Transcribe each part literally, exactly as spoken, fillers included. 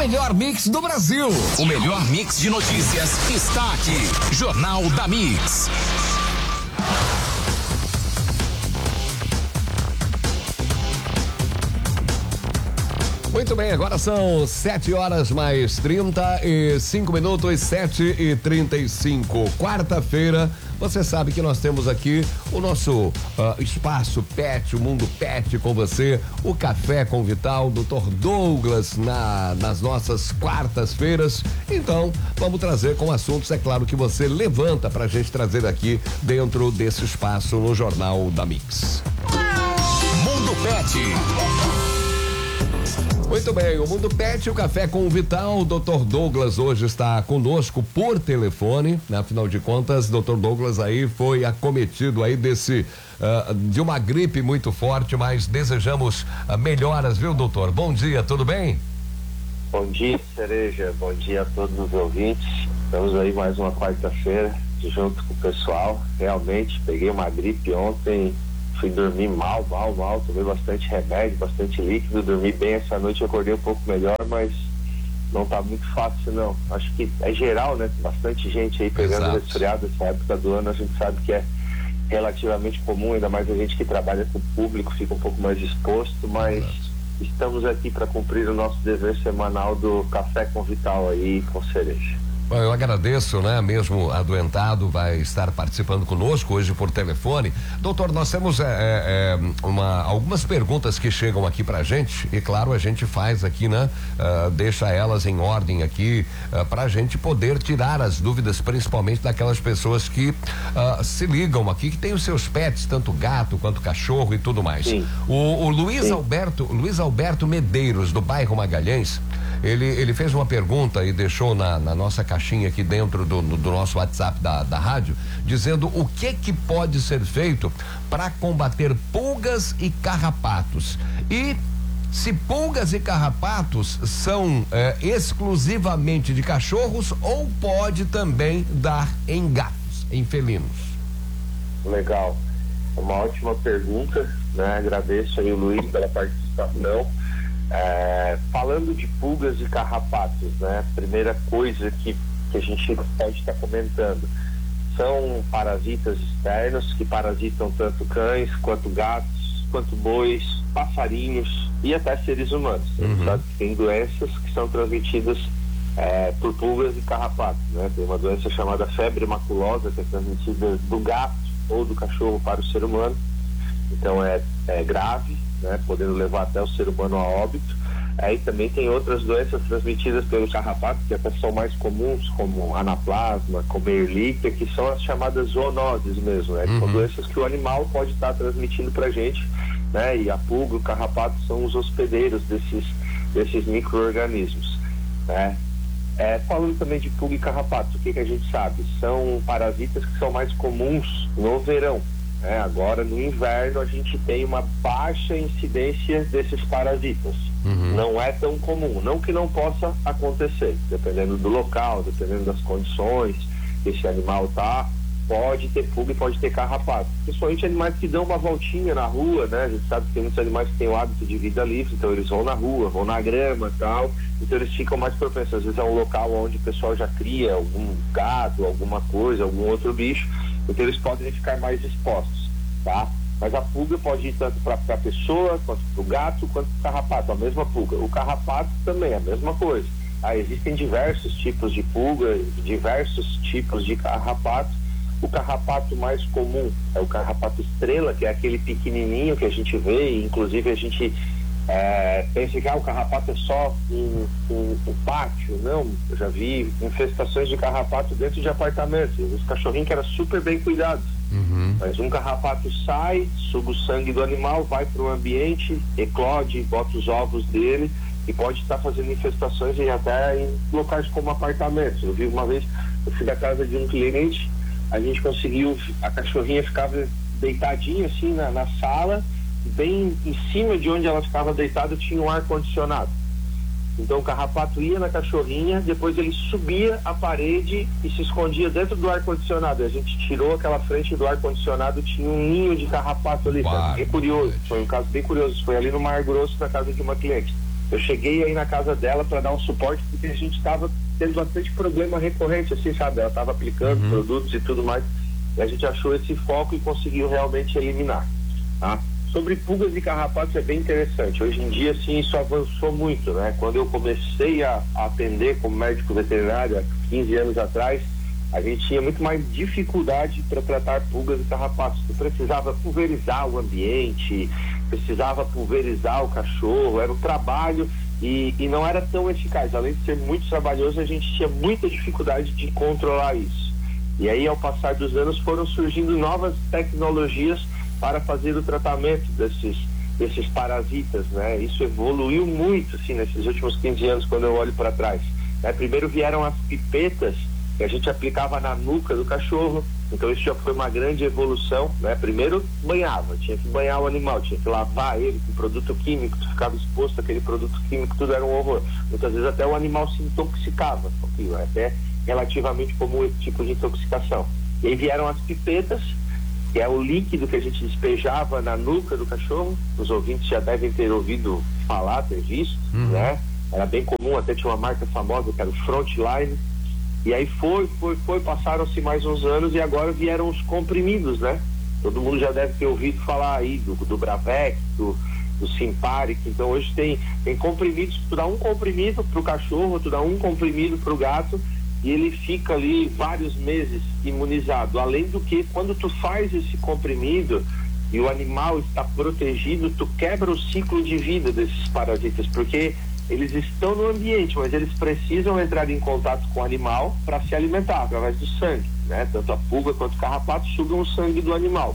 melhor mix do Brasil. O melhor mix de notícias está aqui. Jornal da Mix. Muito bem, agora são sete horas mais trinta e cinco minutos, sete e trinta e cinco. Quarta-feira, você sabe que nós temos aqui o nosso uh, espaço pet, o mundo pet com você, o Café com Vital, doutor Douglas, na, nas nossas quartas-feiras. Então, vamos trazer com assuntos, é claro, que você levanta pra gente trazer aqui dentro desse espaço no Jornal da Mix. Mundo Pet. Muito bem, o Mundo Pet, o Café com o Vital, o doutor Douglas hoje está conosco por telefone, né? Afinal de contas, doutor Douglas aí foi acometido aí desse, uh, de uma gripe muito forte, mas desejamos uh, melhoras, viu, doutor? Bom dia, tudo bem? Bom dia, Cereja, bom dia a todos os ouvintes, estamos aí mais uma quarta-feira, junto com o pessoal, realmente peguei uma gripe ontem, fui dormir mal, mal, mal, tomei bastante remédio, bastante líquido, dormi bem essa noite, acordei um pouco melhor, mas não tá muito fácil não. Acho que é geral, né? Bastante gente aí pegando Exato. resfriado essa época do ano, a gente sabe que é relativamente comum, ainda mais a gente que trabalha com o público, fica um pouco mais exposto, mas Exato. Estamos aqui para cumprir o nosso dever semanal do Café com Vital aí com Cereja. Bom, eu agradeço, né? Mesmo adoentado, vai estar participando conosco hoje por telefone. Doutor, nós temos é, é, uma, algumas perguntas que chegam aqui pra gente e claro, a gente faz aqui, né? Uh, deixa elas em ordem aqui uh, pra gente poder tirar as dúvidas, principalmente daquelas pessoas que uh, se ligam aqui, que tem os seus pets, tanto gato quanto cachorro e tudo mais. Sim. O, o Luiz Sim. Alberto, Luiz Alberto Medeiros, do bairro Magalhães, ele, ele fez uma pergunta e deixou na, na nossa caixinha aqui dentro do, do nosso WhatsApp da, da rádio, dizendo o que que pode ser feito para combater pulgas e carrapatos. E se pulgas e carrapatos são é, exclusivamente de cachorros ou pode também dar em gatos, em felinos? Legal, uma ótima pergunta, né? Agradeço aí o Luiz pela participação. É, falando de pulgas e carrapatos, né? Primeira coisa que, que a gente pode estar comentando são parasitas externos que parasitam tanto cães quanto gatos, quanto bois, passarinhos e até seres humanos. Uhum. A gente sabe que tem doenças que são transmitidas é, por pulgas e carrapatos, né? Tem uma doença chamada febre maculosa que é transmitida do gato ou do cachorro para o ser humano, então é, é grave, né, podendo levar até o ser humano a óbito. Aí também tem outras doenças transmitidas pelo carrapato, que até são mais comuns, como anaplasma, como erlíquia, que são as chamadas zoonoses mesmo, né? Uhum. São doenças que o animal pode estar transmitindo pra gente, né? E a pulga e o carrapato são os hospedeiros desses, desses micro-organismos, né? É, falando também de pulga e carrapato, o que que a gente sabe? São parasitas que são mais comuns no verão. É, agora no inverno a gente tem uma baixa incidência desses parasitas. Uhum. Não é tão comum, não que não possa acontecer, dependendo do local, dependendo das condições que esse animal tá, pode ter pulga e pode ter carrapato, principalmente animais que dão uma voltinha na rua, né? A gente sabe que tem muitos animais que têm o hábito de vida livre, então eles vão na rua, vão na grama e tal, então eles ficam mais propensos. Às vezes é um local onde o pessoal já cria algum gado, alguma coisa, algum outro bicho, então eles podem ficar mais expostos, tá? Mas a pulga pode ir tanto para a pessoa, quanto para o gato, quanto para o carrapato, a mesma pulga. O carrapato também, a mesma coisa. Ah, existem diversos tipos de pulga, diversos tipos de carrapato. O carrapato mais comum é o carrapato estrela, que é aquele pequenininho que a gente vê, e inclusive a gente é, pensa que ah, o carrapato é só um, um, um pátio. Não, eu já vi infestações de carrapato dentro de apartamentos, os cachorrinhos que eram super bem cuidados. Uhum. Mas um carrapato sai, suga o sangue do animal, vai para o ambiente, eclode, bota os ovos dele e pode estar fazendo infestações e até em locais como apartamentos. Eu vi uma vez, eu fui da casa de um cliente, a gente conseguiu, a cachorrinha ficava deitadinha assim na, na sala, bem em cima de onde ela ficava deitada tinha um ar-condicionado. Então o carrapato ia na cachorrinha, depois ele subia a parede e se escondia dentro do ar-condicionado. A gente tirou aquela frente do ar-condicionado, tinha um ninho de carrapato ali. Bem curioso, foi um caso bem curioso. Foi ali no Mar Grosso, na casa de uma cliente. Eu cheguei aí na casa dela para dar um suporte, porque a gente estava tendo bastante problema recorrente, assim, sabe? Ela estava aplicando uhum. produtos e tudo mais, e a gente achou esse foco e conseguiu realmente eliminar, tá? Sobre pulgas e carrapatos é bem interessante. Hoje em dia, assim, isso avançou muito, né? Quando eu comecei a, a atender como médico veterinário, há quinze anos atrás, a gente tinha muito mais dificuldade para tratar pulgas e carrapatos. Tu precisava pulverizar o ambiente, precisava pulverizar o cachorro, era um trabalho e, e não era tão eficaz. Além de ser muito trabalhoso, a gente tinha muita dificuldade de controlar isso. E aí, ao passar dos anos, foram surgindo novas tecnologias para fazer o tratamento desses, desses parasitas, né? Isso evoluiu muito, assim, nesses últimos quinze anos, quando eu olho para trás. Né? Primeiro vieram as pipetas, que a gente aplicava na nuca do cachorro, então isso já foi uma grande evolução, né? Primeiro banhava, tinha que banhar o animal, tinha que lavar ele com produto químico, tu ficava exposto àquele produto químico, tudo era um horror. Muitas vezes até o animal se intoxicava, até relativamente comum esse tipo de intoxicação. E aí vieram as pipetas, que é o líquido que a gente despejava na nuca do cachorro. Os ouvintes já devem ter ouvido falar, ter visto, uhum. né? Era bem comum, até tinha uma marca famosa que era o Frontline. E aí foi, foi, foi, passaram-se mais uns anos e agora vieram os comprimidos, né? Todo mundo já deve ter ouvido falar aí do, do Bravec, do, do Simparic. Então hoje tem, tem comprimidos, tu dá um comprimido pro cachorro, tu dá um comprimido pro gato, e ele fica ali vários meses imunizado. Além do que, quando tu faz esse comprimido e o animal está protegido, tu quebra o ciclo de vida desses parasitas, porque eles estão no ambiente, mas eles precisam entrar em contato com o animal para se alimentar através do sangue, né? Tanto a pulga quanto o carrapato sugam o sangue do animal.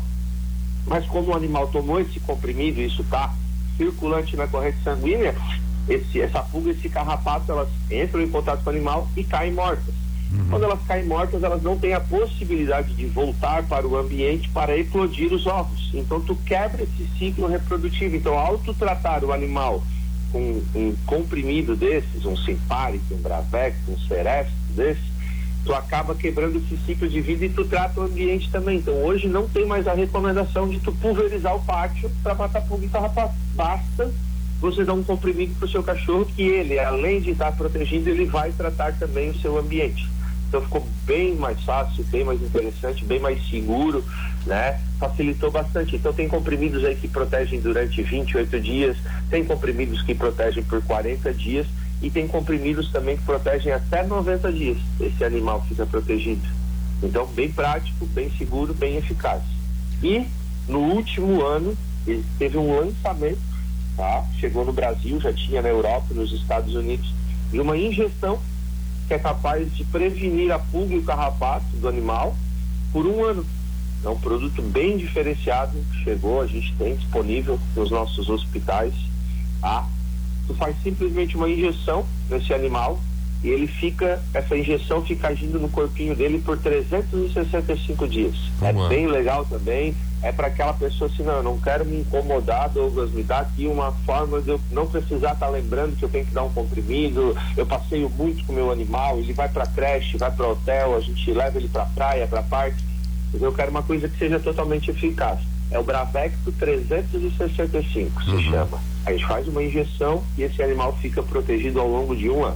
Mas como o animal tomou esse comprimido e isso está circulante na corrente sanguínea, Esse, essa pulga e esse carrapato, elas entram em contato com o animal e caem mortas. Uhum. Quando elas caem mortas, elas não têm a possibilidade de voltar para o ambiente para eclodir os ovos. Então tu quebra esse ciclo reprodutivo. Então, ao tu tratar o animal com um comprimido desses, um Simparic, um Bravec, um Sereste desses, tu acaba quebrando esse ciclo de vida e tu trata o ambiente também. Então hoje não tem mais a recomendação de tu pulverizar o pátio para matar pulga e carrapato. Basta você dá um comprimido para o seu cachorro que ele, além de estar protegido, ele vai tratar também o seu ambiente. Então ficou bem mais fácil, bem mais interessante, bem mais seguro, né? Facilitou bastante. Então tem comprimidos aí que protegem durante vinte e oito dias, tem comprimidos que protegem por quarenta dias e tem comprimidos também que protegem até noventa dias. Esse animal fica protegido. Então bem prático, bem seguro, bem eficaz. E no último ano ele teve um lançamento, tá? Chegou no Brasil, já tinha na Europa, nos Estados Unidos, de uma injeção que é capaz de prevenir a pulga e o carrapato do animal por um ano. É um produto bem diferenciado, chegou, a gente tem disponível nos nossos hospitais, tá? Tu faz simplesmente uma injeção nesse animal e ele fica, essa injeção fica agindo no corpinho dele por trezentos e sessenta e cinco dias. Uhum. É bem legal também. É para aquela pessoa assim, não, eu não quero me incomodar, Douglas, me dá aqui uma forma de eu não precisar estar tá lembrando que eu tenho que dar um comprimido, eu passeio muito com o meu animal, ele vai para creche, vai para hotel, a gente leva ele para praia, para parque, mas eu quero uma coisa que seja totalmente eficaz. É o Bravecto trezentos e sessenta e cinco, uhum. se chama. A gente faz uma injeção e esse animal fica protegido ao longo de um ano.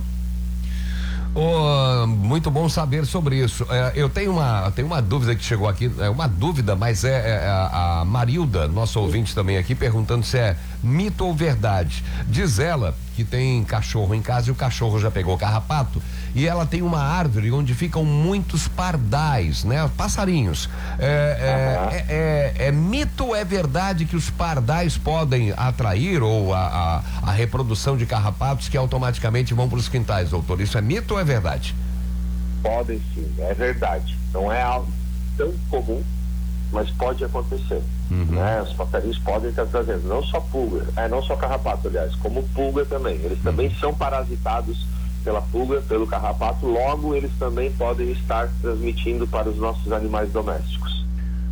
Oh, muito bom saber sobre isso. É, eu tenho uma, tenho uma dúvida que chegou aqui, é uma dúvida, mas é, é a, a Marilda, nossa ouvinte também aqui, perguntando se é mito ou verdade. Diz ela que tem cachorro em casa e o cachorro já pegou carrapato e ela tem uma árvore onde ficam muitos pardais, né? Passarinhos. É, é, é, é, é mito ou é verdade que os pardais podem atrair ou a, a, a reprodução de carrapatos que automaticamente vão para os quintais, doutor? Isso é mito ou é verdade? Podem sim, é verdade. Não é algo tão comum, mas pode acontecer. Uhum. Né? Os passarinhos podem estar trazendo não só pulga, é, não só carrapato, aliás, como pulga também. Eles uhum. também são parasitados pela pulga, pelo carrapato, logo eles também podem estar transmitindo para os nossos animais domésticos.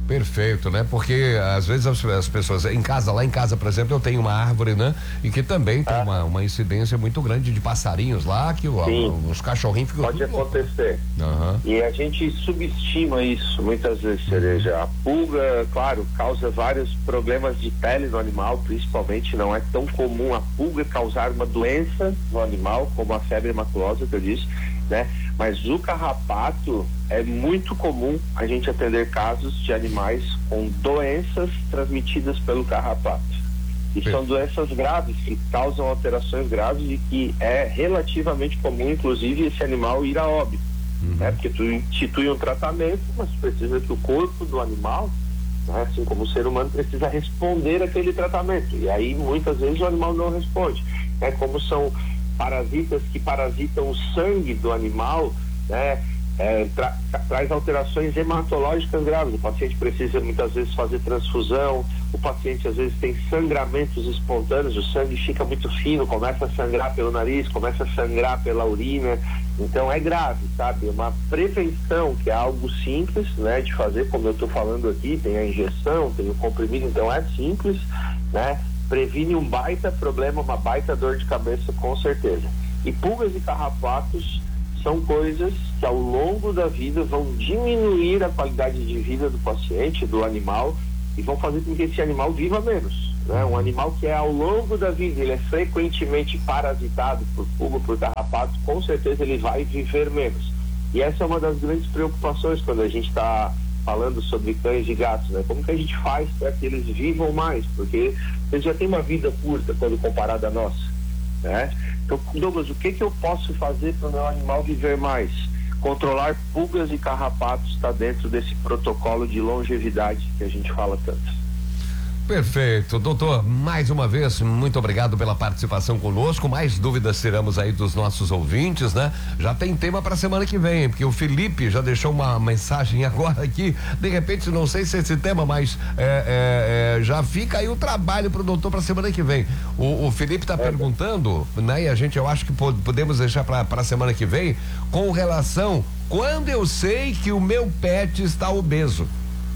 Perfeito, né? Porque às vezes as, as pessoas em casa, lá em casa, por exemplo, eu tenho uma árvore, né? E que também tem ah. uma, uma incidência muito grande de passarinhos lá, que ó, os cachorrinhos ficam. Pode acontecer. Uhum. E a gente subestima isso muitas vezes, Cereja. A pulga, claro, causa vários problemas de pele no animal, principalmente. Não é tão comum a pulga causar uma doença no animal, como a febre maculosa que eu disse, né? Mas o carrapato é muito comum a gente atender casos de animais com doenças transmitidas pelo carrapato. E Sim. são doenças graves que causam alterações graves e que é relativamente comum, inclusive, esse animal ir a óbito. Uhum. Né? Porque tu institui um tratamento, mas precisa que o corpo do animal, né, assim como o ser humano, precisa responder àquele tratamento. E aí, muitas vezes, o animal não responde. É como são parasitas que parasitam o sangue do animal, né? É, tra traz alterações hematológicas graves. O paciente precisa muitas vezes fazer transfusão, o paciente às vezes tem sangramentos espontâneos, o sangue fica muito fino, começa a sangrar pelo nariz, começa a sangrar pela urina. Então é grave, sabe? Uma prevenção, que é algo simples, né, de fazer, como eu estou falando aqui, tem a injeção, tem o comprimido, então é simples, né? Previne um baita problema, uma baita dor de cabeça, com certeza. E pulgas e carrapatos são coisas que ao longo da vida vão diminuir a qualidade de vida do paciente, do animal, e vão fazer com que esse animal viva menos, né? Um animal que é ao longo da vida, ele é frequentemente parasitado por pulga, por carrapato, com certeza ele vai viver menos. E essa é uma das grandes preocupações quando a gente está falando sobre cães e gatos, né? Como que a gente faz para que eles vivam mais? Porque eles já têm uma vida curta quando comparado à nossa, né? Então, Douglas, o que que eu posso fazer para o meu animal viver mais? Controlar pulgas e carrapatos está dentro desse protocolo de longevidade que a gente fala tanto. Perfeito, doutor, mais uma vez, muito obrigado pela participação conosco. Mais dúvidas tiramos aí dos nossos ouvintes, né? Já tem tema para semana que vem, porque o Felipe já deixou uma mensagem agora aqui, de repente, não sei se esse tema, mas é, é, é, já fica aí o trabalho pro doutor para semana que vem. O, o Felipe tá é. perguntando, né? E a gente, eu acho que podemos deixar para semana que vem, com relação, quando eu sei que o meu pet está obeso.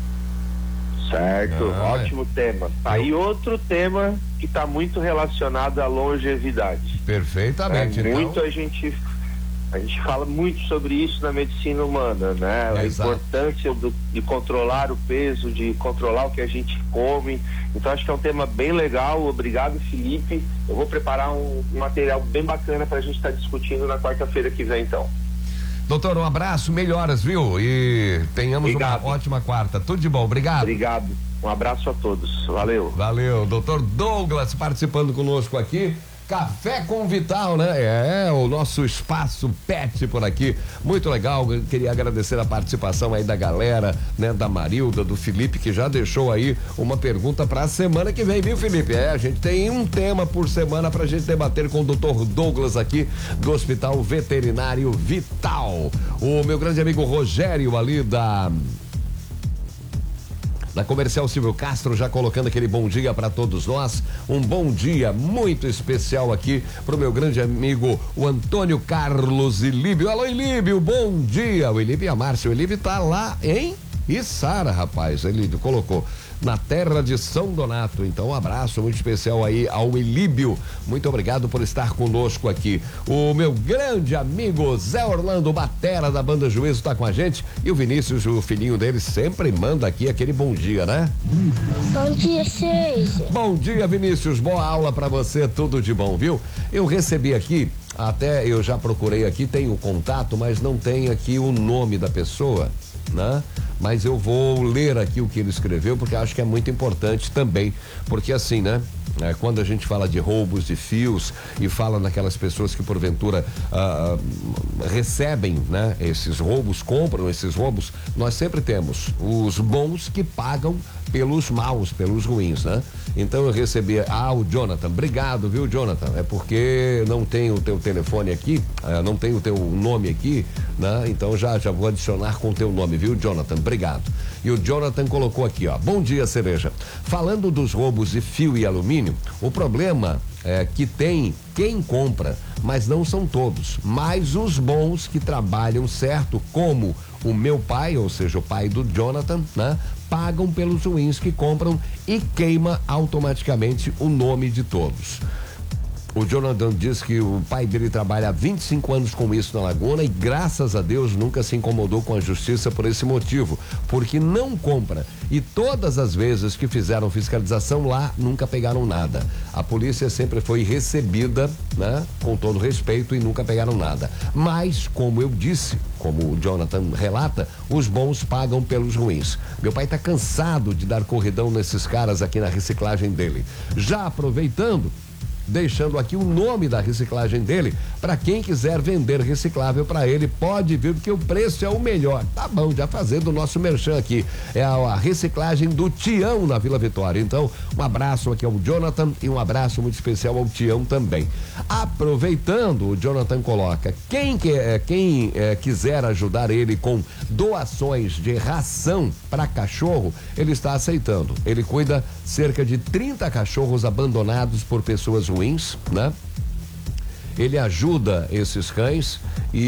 Certo, ah, ótimo é. tema. Aí outro tema que está muito relacionado à longevidade. Perfeitamente. É, muito então... a gente a gente fala muito sobre isso na medicina humana, né? É, a exato. importância do, de controlar o peso, de controlar o que a gente come. Então acho que é um tema bem legal. Obrigado, Felipe. Eu vou preparar um, um material bem bacana para a gente estar tá discutindo na quarta-feira que vem, então. Doutor, um abraço, melhoras, viu? E tenhamos Obrigado. uma ótima quarta. Tudo de bom, obrigado. Obrigado. Um abraço a todos. Valeu. Valeu. Doutor Douglas participando conosco aqui. Café com Vital, né? É, o nosso espaço pet por aqui. Muito legal. Eu queria agradecer a participação aí da galera, né? Da Marilda, do Felipe, que já deixou aí uma pergunta pra semana que vem, viu, Felipe? É, a gente tem um tema por semana pra gente debater com o doutor Douglas aqui do Hospital Veterinário Vital. O meu grande amigo Rogério ali da... da Comercial Silvio Castro, já colocando aquele bom dia para todos nós. Um bom dia muito especial aqui pro meu grande amigo, o Antônio Carlos Ilíbio. Alô, Ilíbio, bom dia. O Ilíbio e a Márcia. O Ilíbio tá lá em Içara, rapaz. Ilíbio colocou na terra de São Donato. Então, um abraço muito especial aí ao Ilíbio. Muito obrigado por estar conosco aqui. O meu grande amigo Zé Orlando, batera da Banda Juízo, tá com a gente. E o Vinícius, o filhinho dele, sempre manda aqui aquele bom dia, né? Bom dia, Cereja. Bom dia, Vinícius. Boa aula pra você, tudo de bom, viu? Eu recebi aqui, até eu já procurei aqui, tem o contato, mas não tem aqui o nome da pessoa, né? Mas eu vou ler aqui o que ele escreveu, porque acho que é muito importante também, porque assim, né? É, quando a gente fala de roubos de fios e fala naquelas pessoas que porventura ah, recebem, né? Esses roubos, compram esses roubos, nós sempre temos os bons que pagam pelos maus, pelos ruins, né? Então eu recebi, ah, o Jonathan, obrigado, viu, Jonathan? É porque não tem o teu telefone aqui, ah, não tem o teu nome aqui, né? Então já, já vou adicionar com o teu nome, viu, Jonathan? Obrigado. E o Jonathan colocou aqui, ó, bom dia, Cereja. Falando dos roubos de fio e alumínio, o problema é que tem quem compra mas não são todos. Mas os bons que trabalham certo, como o meu pai, ou seja, o pai do Jonathan, né? Pagam pelos ruins que compram e queima automaticamente o nome de todos. O Jonathan diz que o pai dele trabalha há vinte e cinco anos com isso na Laguna e graças a Deus nunca se incomodou com a justiça por esse motivo, porque não compra. E todas as vezes que fizeram fiscalização lá, nunca pegaram nada. A polícia sempre foi recebida, né? Com todo respeito e nunca pegaram nada. Mas, como eu disse, como o Jonathan relata, os bons pagam pelos ruins. Meu pai tá cansado de dar corridão nesses caras aqui na reciclagem dele. Já aproveitando, deixando aqui o nome da reciclagem dele, para quem quiser vender reciclável para ele, pode vir, porque o preço é o melhor. Tá bom, já fazendo o nosso merchan aqui. É a, a reciclagem do Tião na Vila Vitória. Então, um abraço aqui ao Jonathan e um abraço muito especial ao Tião também. Aproveitando, o Jonathan coloca, quem, que, é, quem é, quiser ajudar ele com doações de ração para cachorro, ele está aceitando. Ele cuida cerca de trinta cachorros abandonados por pessoas ruins, né? Ele ajuda esses cães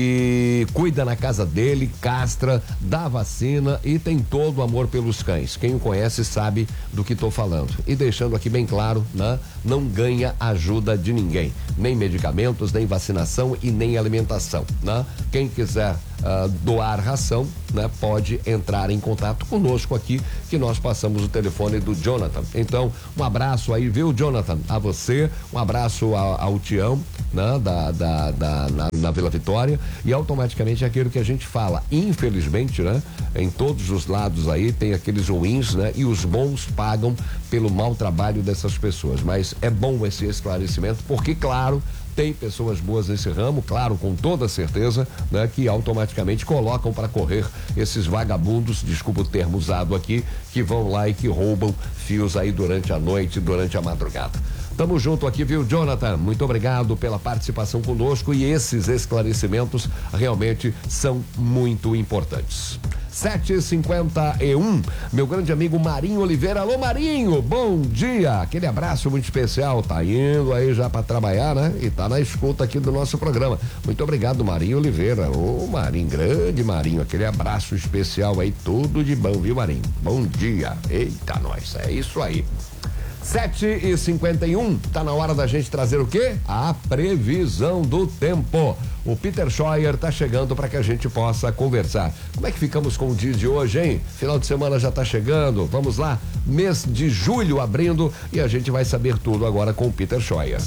e cuida na casa dele, castra, dá vacina e tem todo o amor pelos cães. Quem o conhece sabe do que estou falando. E deixando aqui bem claro, né? Não ganha ajuda de ninguém, nem medicamentos, nem vacinação e nem alimentação, né? Quem quiser uh, doar ração, né? Pode entrar em contato conosco aqui, que nós passamos o telefone do Jonathan. Então, um abraço aí, viu, Jonathan? A você, um abraço ao, ao Tião, né? Da, da, da, na, na Vila Vitória, e automaticamente é aquilo que a gente fala, infelizmente, né? Em todos os lados aí tem aqueles ruins, né? E os bons pagam pelo mau trabalho dessas pessoas, mas é bom esse esclarecimento, porque claro, tem pessoas boas nesse ramo, claro, com toda certeza, né? Que automaticamente colocam para correr esses vagabundos, desculpa o termo usado aqui, que vão lá e que roubam fios aí durante a noite, durante a madrugada. Tamo junto aqui, viu, Jonathan? Muito obrigado pela participação conosco e esses esclarecimentos realmente são muito importantes. sete e cinquenta e um, meu grande amigo Marinho Oliveira. Alô, Marinho, bom dia, aquele abraço muito especial, tá indo aí já para trabalhar, né? E tá na escuta aqui do nosso programa. Muito obrigado, Marinho Oliveira. Ô, Marinho, grande Marinho, aquele abraço especial aí, tudo de bom, viu, Marinho? Bom dia, eita, nós, é isso aí. sete e cinquenta e um, tá na hora da gente trazer o quê? A previsão do tempo. O Peter Scheuer tá chegando para que a gente possa conversar. Como é que ficamos com o dia de hoje, hein? Final de semana já tá chegando. Vamos lá, mês de julho abrindo e a gente vai saber tudo agora com o Peter Scheuer.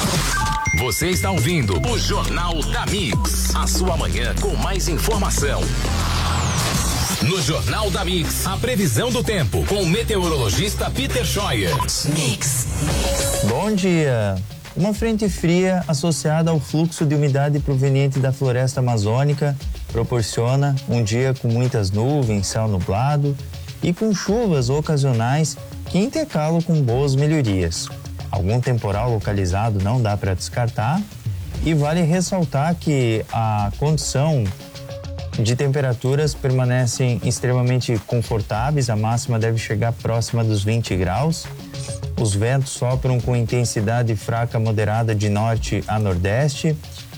Você está ouvindo o Jornal da Mix, a sua manhã com mais informação. No Jornal da Mix, a previsão do tempo com o meteorologista Peter Scheuer. Mix. Bom dia. Uma frente fria associada ao fluxo de umidade proveniente da floresta amazônica proporciona um dia com muitas nuvens, céu nublado e com chuvas ocasionais que intercalam com boas melhorias. Algum temporal localizado não dá para descartar e vale ressaltar que a condição de temperaturas permanecem extremamente confortáveis, a máxima deve chegar próxima dos vinte graus. Os ventos sopram com intensidade fraca moderada de norte a nordeste.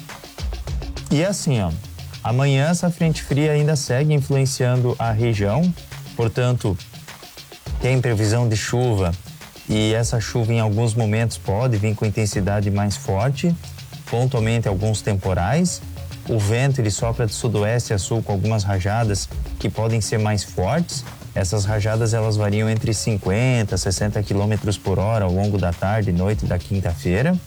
E assim, ó, amanhã essa frente fria ainda segue influenciando a região, portanto, tem previsão de chuva e essa chuva em alguns momentos pode vir com intensidade mais forte, pontualmente alguns temporais. O vento ele sopra de sudoeste a sul com algumas rajadas que podem ser mais fortes. Essas rajadas elas variam entre cinquenta a sessenta quilômetros por hora ao longo da tarde e noite da quinta-feira.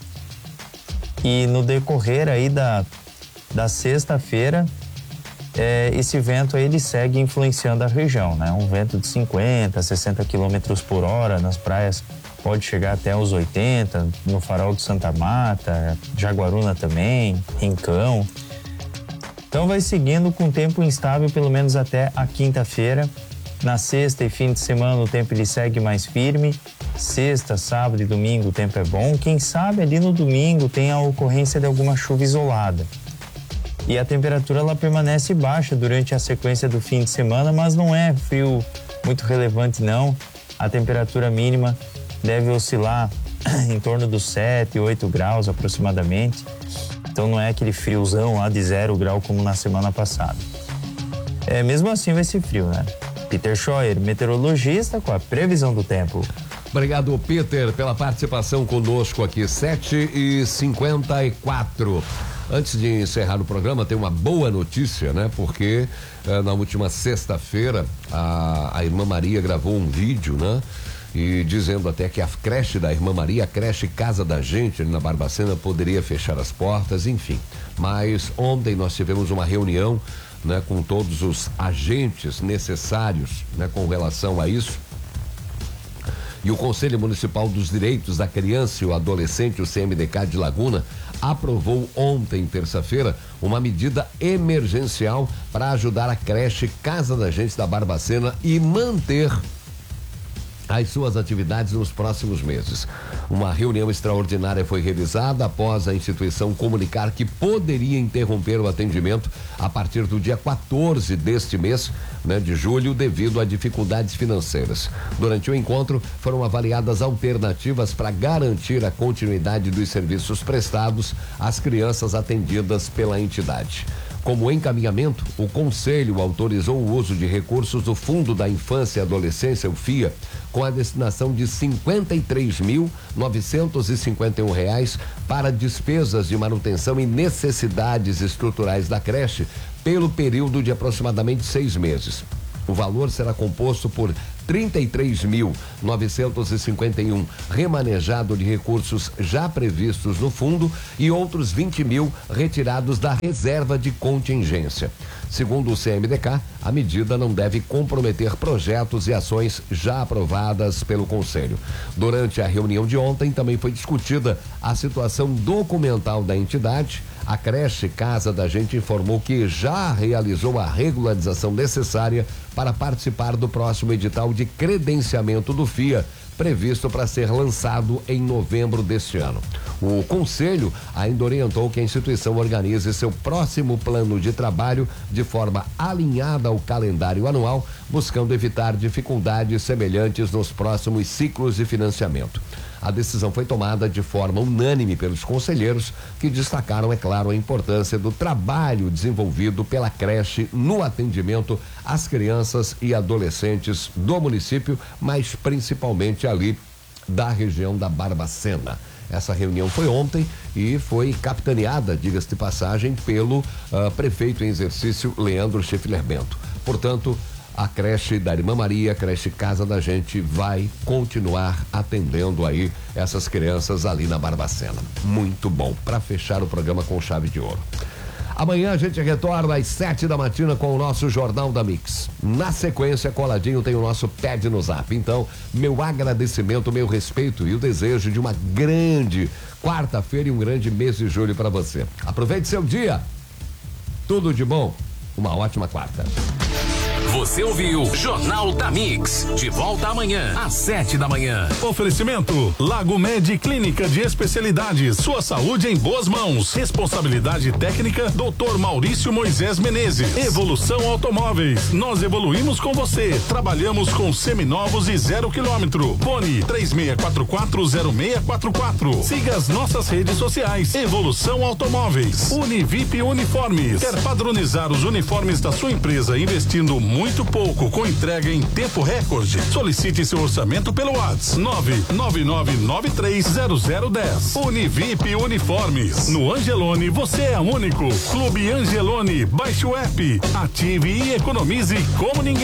E no decorrer aí da, da sexta-feira, é, esse vento aí ele segue influenciando a região, né? Um vento de cinquenta a sessenta quilômetros por hora nas praias pode chegar até os oitenta, no Farol de Santa Marta, Jaguaruna também, Rincão. Então vai seguindo com tempo instável pelo menos até a quinta-feira. Na sexta e fim de semana o tempo ele segue mais firme. Sexta, sábado e domingo o tempo é bom. Quem sabe ali no domingo tem a ocorrência de alguma chuva isolada. E a temperatura ela permanece baixa durante a sequência do fim de semana, mas não é frio muito relevante não. A temperatura mínima deve oscilar em torno dos sete, oito graus aproximadamente. Então então não é aquele friozão lá de zero grau como na semana passada. É, mesmo assim vai ser frio, né? Peter Scheuer, meteorologista, com a previsão do tempo. Obrigado, Peter, pela participação conosco aqui, sete e cinquenta e quatro. Antes de encerrar o programa, tem uma boa notícia, né? Porque eh, na última sexta-feira a, a Irmã Maria gravou um vídeo, né? E dizendo até que a creche da Irmã Maria, a creche Casa da Gente, ali na Barbacena, poderia fechar as portas, enfim. Mas ontem nós tivemos uma reunião, né? Com todos os agentes necessários, né? Com relação a isso. E o Conselho Municipal dos Direitos da Criança e o Adolescente, o C M D K de Laguna, aprovou ontem, terça-feira, uma medida emergencial para ajudar a creche Casa da Gente da Barbacena e manter as suas atividades nos próximos meses. Uma reunião extraordinária foi realizada após a instituição comunicar que poderia interromper o atendimento a partir do dia quatorze deste mês, né, de julho, devido a dificuldades financeiras. Durante o encontro, foram avaliadas alternativas para garantir a continuidade dos serviços prestados às crianças atendidas pela entidade. Como encaminhamento, o Conselho autorizou o uso de recursos do Fundo da Infância e Adolescência, o FIA, com a destinação de cinquenta e três mil novecentos e cinquenta e um reais para despesas de manutenção e necessidades estruturais da creche pelo período de aproximadamente seis meses. O valor será composto por trinta e três mil novecentos e cinquenta e um remanejado de recursos já previstos no fundo e outros vinte mil retirados da reserva de contingência. Segundo o C M D K, a medida não deve comprometer projetos e ações já aprovadas pelo Conselho. Durante a reunião de ontem também foi discutida a situação documental da entidade. A creche Casa da Gente informou que já realizou a regularização necessária para participar do próximo edital de credenciamento do FIA, previsto para ser lançado em novembro deste ano. O Conselho ainda orientou que a instituição organize seu próximo plano de trabalho de forma alinhada ao calendário anual, buscando evitar dificuldades semelhantes nos próximos ciclos de financiamento. A decisão foi tomada de forma unânime pelos conselheiros, que destacaram, é claro, a importância do trabalho desenvolvido pela creche no atendimento às crianças e adolescentes do município, mas principalmente ali da região da Barbacena. Essa reunião foi ontem e foi capitaneada, diga-se de passagem, pelo uh, prefeito em exercício, Leandro Schiffler Bento. Portanto, a creche da Irmã Maria, a creche Casa da Gente, vai continuar atendendo aí essas crianças ali na Barbacena. Muito bom, para fechar o programa com chave de ouro. Amanhã a gente retorna às sete da matina com o nosso Jornal da Mix. Na sequência, coladinho, tem o nosso Pede no Zap. Então, meu agradecimento, meu respeito e o desejo de uma grande quarta-feira e um grande mês de julho para você. Aproveite seu dia. Tudo de bom. Uma ótima quarta. Você ouviu Jornal da Mix. De volta amanhã, às sete da manhã. Oferecimento Lago Med Clínica de Especialidades. Sua saúde em boas mãos. Responsabilidade técnica doutor Maurício Moisés Menezes. Evolução Automóveis. Nós evoluímos com você. Trabalhamos com seminovos e zero quilômetro. Fone três seis quatro quatro zero seis quatro quatro. Siga as nossas redes sociais. Evolução Automóveis. Univip Uniformes. Quer padronizar os uniformes da sua empresa investindo muito Muito pouco, com entrega em tempo recorde. Solicite seu orçamento pelo WhatsApp nove nove nove nove três zero zero um zero. Univip Uniformes. No Angelone você é único. Clube Angelone. Baixe o app, ative e economize como ninguém.